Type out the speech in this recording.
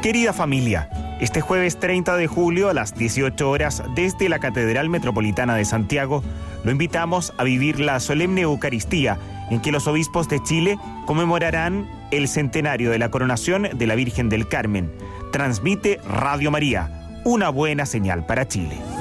Querida familia, este jueves 30 de julio a las 18 horas desde la Catedral Metropolitana de Santiago, lo invitamos a vivir la solemne Eucaristía en que los obispos de Chile conmemorarán el centenario de la coronación de la Virgen del Carmen. Transmite Radio María, una buena señal para Chile.